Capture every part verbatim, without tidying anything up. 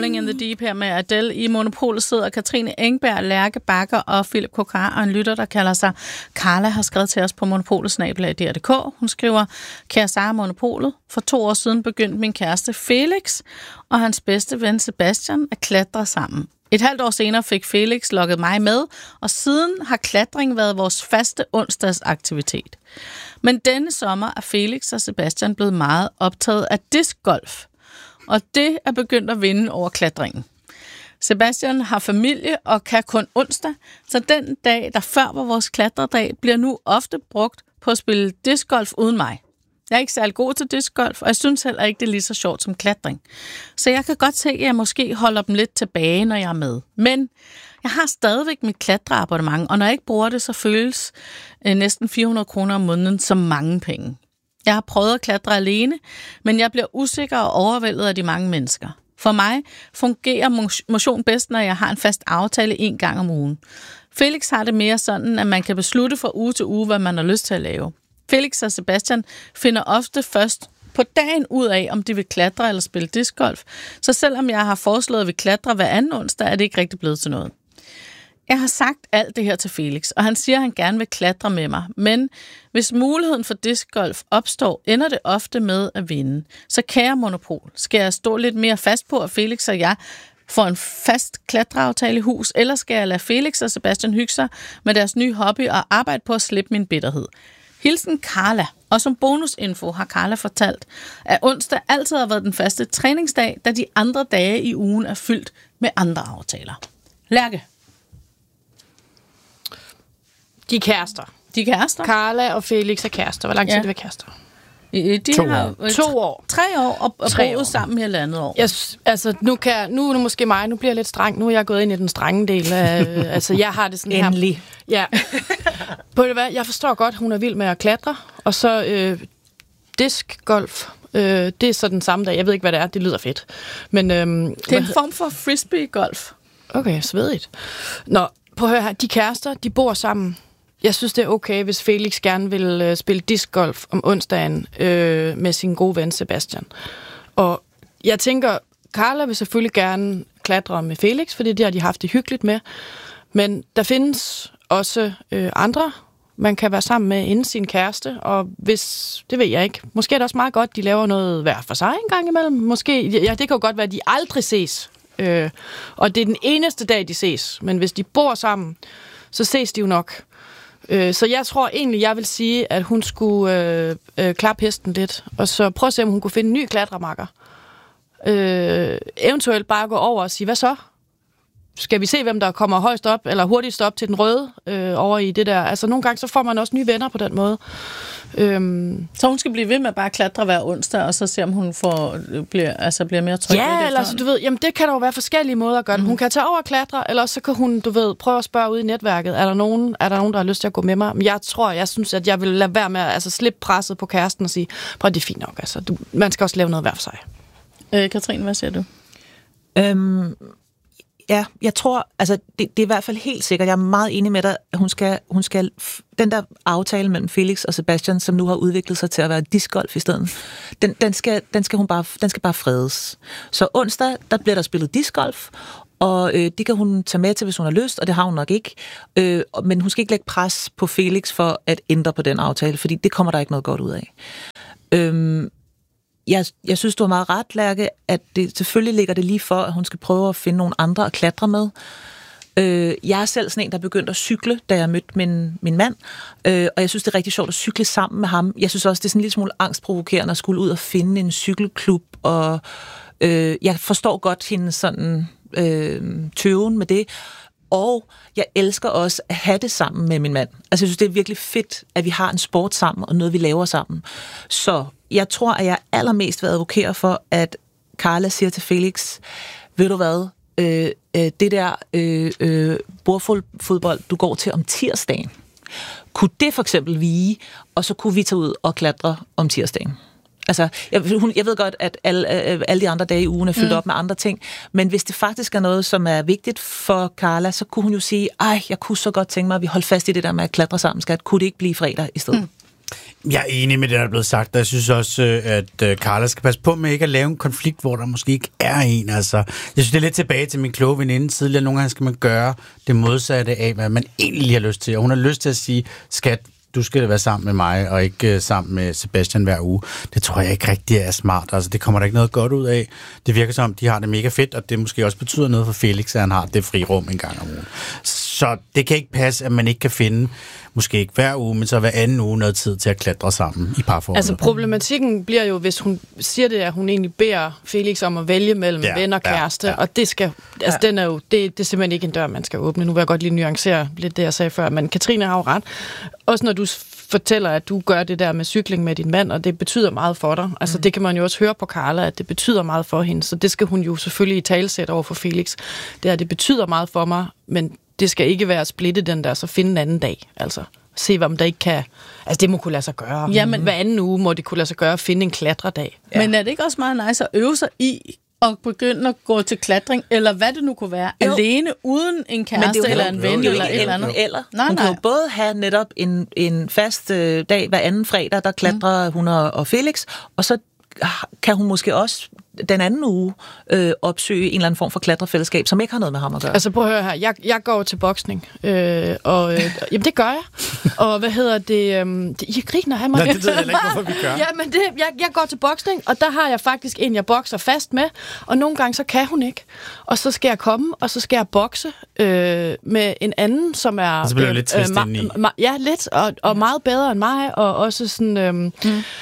Falling in the Deep her med Adele. I Monopolet sidder Katrine Engberg, Lærke Bakker og Philip Kokar, og en lytter, der kalder sig Carla, har skrevet til os på monopolet snabel-a d r punktum d k. Hun skriver, kære Sara Monopolet, for to år siden begyndte min kæreste Felix og hans bedste ven Sebastian at klatre sammen. Et halvt år senere fik Felix lukket mig med, og siden har klatring været vores faste onsdagsaktivitet. Men denne sommer er Felix og Sebastian blevet meget optaget af discgolf, og det er begyndt at vinde over klatringen. Sebastian har familie og kan kun onsdag, så den dag, der før var vores klatredag, bliver nu ofte brugt på at spille discgolf uden mig. Jeg er ikke særlig god til discgolf, og jeg synes heller ikke, det er lige så sjovt som klatring. Så jeg kan godt se, at jeg måske holder dem lidt tilbage, når jeg er med. Men jeg har stadigvæk mit klatreabonnement, og når jeg ikke bruger det, så føles øh, næsten fire hundrede kroner om måneden som mange penge. Jeg har prøvet at klatre alene, men jeg bliver usikker og overvældet af de mange mennesker. For mig fungerer motion bedst, når jeg har en fast aftale en gang om ugen. Felix har det mere sådan, at man kan beslutte fra uge til uge, hvad man har lyst til at lave. Felix og Sebastian finder ofte først på dagen ud af, om de vil klatre eller spille discgolf. Så selvom jeg har foreslået, at vi klatre hver anden onsdag, er det ikke rigtig blevet til noget. Jeg har sagt alt det her til Felix, og han siger, at han gerne vil klatre med mig. Men hvis muligheden for discgolf opstår, ender det ofte med at vinde. Så kære Monopol, skal jeg stå lidt mere fast på, at Felix og jeg får en fast klatreaftale i hus, eller skal jeg lade Felix og Sebastian hygge sig med deres nye hobby og arbejde på at slippe min bitterhed? Hilsen Carla, og som bonusinfo har Carla fortalt, at onsdag altid har været den faste træningsdag, da de andre dage i ugen er fyldt med andre aftaler. Lærke. De er kærester. De er kærester? Carla og Felix er kærester. Hvor lang tid ja. er det ved kærester? De to har år. To år. Tre år og, og Tre boet år. sammen i et andet år. Jeg, altså, nu, kan jeg, nu er det måske mig. Nu bliver jeg lidt streng. Nu er jeg gået ind i den strenge del. Af, altså, jeg har det sådan her. Endelig. Ja. På det hvad? Jeg forstår godt, hun er vild med at klatre. Og så øh, discgolf. Øh, det er så den samme dag. Jeg ved ikke, hvad det er. Det lyder fedt. Men, øh, det er en form for frisbee-golf. Okay, svedigt. Nå, prøv at høre her. De kærester, de bor sammen. Jeg synes, det er okay, hvis Felix gerne vil øh, spille discgolf om onsdagen øh, med sin gode ven Sebastian. Og jeg tænker, Carla vil selvfølgelig gerne klatre med Felix, fordi det har de haft det hyggeligt med. Men der findes også øh, andre, man kan være sammen med inden sin kæreste, og hvis, det ved jeg ikke, måske er det også meget godt, de laver noget hver for sig en gang imellem. Måske, ja, det kan jo godt være, at de aldrig ses, øh, og det er den eneste dag, de ses. Men hvis de bor sammen, så ses de jo nok. Så jeg tror egentlig, jeg vil sige, at hun skulle øh, øh, klappe hesten lidt, og så prøve at se, om hun kunne finde en ny klatremakker. Øh, eventuelt bare gå over og sige, hvad så? Skal vi se, hvem der kommer højst op, eller hurtigst op til den røde øh, over i det der? Altså nogle gange, så får man også nye venner på den måde. Øhm. Så hun skal blive ved med at bare klatre hver onsdag, og så se, om hun får, bliver, altså bliver mere tryg. Ja, eller så, du ved, jamen det kan der jo være forskellige måder at gøre det. Mm. Hun kan tage over og klatre, eller så kan hun, du ved, prøve at spørge ud i netværket. Er der nogen, er der nogen, der har lyst til at gå med mig? Men jeg tror, jeg synes, at jeg vil lade være med at altså, slippe presset på kæresten og sige, prøv, det er fint nok. Altså, du, man skal også lave noget hver for sig. Øh, Katrine, hvad siger du? Øhm, ja, jeg tror, altså det, det er i hvert fald helt sikkert, jeg er meget enig med dig, at hun skal, hun skal, den der aftale mellem Felix og Sebastian, som nu har udviklet sig til at være discgolf i stedet, den, den, skal, den, skal hun bare, den skal bare fredes. Så onsdag, der bliver der spillet discgolf, og øh, det kan hun tage med til, hvis hun har lyst, og det har hun nok ikke. Øh, men hun skal ikke lægge pres på Felix for at ændre på den aftale, fordi det kommer der ikke noget godt ud af. Øh, Jeg, jeg synes, du har meget ret, Lærke, at det selvfølgelig ligger det lige for, at hun skal prøve at finde nogle andre at klatre med. Øh, jeg er selv sådan en, der begyndte at cykle, da jeg mødte min, min mand, øh, og jeg synes, det er rigtig sjovt at cykle sammen med ham. Jeg synes også, det er sådan en lille smule angstprovokerende at skulle ud og finde en cykelklub, og øh, jeg forstår godt hendes sådan øh, tøven med det. Og jeg elsker også at have det sammen med min mand. Altså jeg synes, det er virkelig fedt, at vi har en sport sammen, og noget, vi laver sammen. Så jeg tror, at jeg allermest vil advokere for, at Carla siger til Felix, ved du hvad, øh, øh, det der øh, øh, bordfodbold, du går til om tirsdagen, kunne det for eksempel vige, og så kunne vi tage ud og klatre om tirsdagen. Altså, jeg, hun, jeg ved godt, at alle, alle de andre dage i ugen er fyldt mm. op med andre ting, men hvis det faktisk er noget, som er vigtigt for Carla, så kunne hun jo sige, ej, jeg kunne så godt tænke mig, at vi holdt fast i det der med at klatre sammen, skat. Kunne det ikke blive fredag i stedet? Mm. Jeg er enig med det, der er blevet sagt, og jeg synes også, at Carla skal passe på med ikke at lave en konflikt, hvor der måske ikke er en. Altså, jeg synes, det er lidt tilbage til min kloge veninde tidligere. Nogle gange skal man gøre det modsatte af, hvad man egentlig har lyst til. Og hun har lyst til at sige, skat, du skal være sammen med mig, og ikke sammen med Sebastian hver uge. Det tror jeg ikke rigtig er smart. Altså, det kommer der ikke noget godt ud af. Det virker som, de har det mega fedt, og det måske også betyder noget for Felix, at han har det fri rum en gang om ugen. Så det kan ikke passe, at man ikke kan finde, måske ikke hver uge, men så hver anden uge noget tid til at klatre sammen i parforholdet. Altså problematikken bliver jo, hvis hun siger det, at hun egentlig beder Felix om at vælge mellem ja, ven og kæreste, ja, ja. og det skal, altså ja. den er jo, det, det er simpelthen ikke en dør, man skal åbne. Nu vil jeg godt lige nuancere lidt det, jeg sagde før, men Katrine har jo ret. Også når du fortæller, at du gør det der med cykling med din mand, og det betyder meget for dig. Altså mm. det kan man jo også høre på Carla, at det betyder meget for hende, så det skal hun jo selvfølgelig i talesætte over for Felix. Det er, det betyder meget for mig, men det skal ikke være at splitte den der, så finde en anden dag. Altså, se, om der ikke kan... Altså, det må kunne lade sig gøre. Jamen, hver anden uge må det kunne lade sig gøre at finde en klatredag. Ja. Men er det ikke også meget nice at øve sig i og begynde at gå til klatring, eller hvad det nu kunne være, jo. alene, uden en kæreste eller en ven, eller et eller andet? Eller. Nej, hun nej. kan jo både have netop en, en fast øh, dag hver anden fredag, der klatrer mm. hun og, og Felix, og så kan hun måske også den anden uge øh, opsøge en eller anden form for klatrefællesskab, som ikke har noget med ham at gøre. Altså prøv at høre her, jeg, jeg går til boksning, øh, og øh, jamen det gør jeg. Og hvad hedder det? Øh, det I griner af mig. Nej, det ved jeg ikke, hvorfor vi gør. Ja, men det, jeg, jeg går til boksning, og der har jeg faktisk en, jeg bokser fast med, og nogle gange så kan hun ikke. Og så skal jeg komme, og så skal jeg bokse øh, med en anden, som er... Og så bliver øh, lidt twist øh, ma- ma- Ja, lidt, og, og meget bedre end mig, og også sådan... Øh, mm.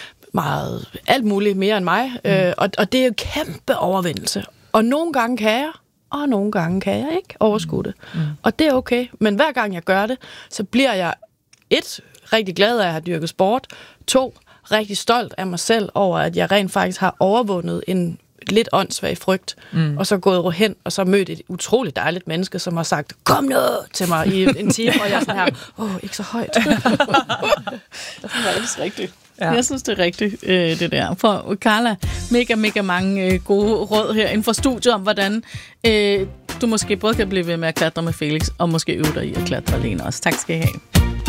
meget, alt muligt mere end mig, mm. øh, og, og det er jo kæmpe overvindelse. Og nogle gange kan jeg, og nogle gange kan jeg ikke overskue det. Mm. Og det er okay, men hver gang jeg gør det, så bliver jeg et, rigtig glad af at have dyrket sport, to, rigtig stolt af mig selv over, at jeg rent faktisk har overvundet en lidt åndssvag frygt, mm. og så gået hen, og så mødt et utroligt dejligt menneske, som har sagt, kom nu til mig i en time, og jeg er sådan her, åh, oh, ikke så højt. Det er faktisk rigtigt. Ja. Jeg synes, det er rigtigt, øh, det der. For Carla, mega, mega mange øh, gode råd her inden for studiet om, hvordan øh, du måske både kan blive ved med at klatre med Felix, og måske øve dig i at klatre alene også. Tak skal I have.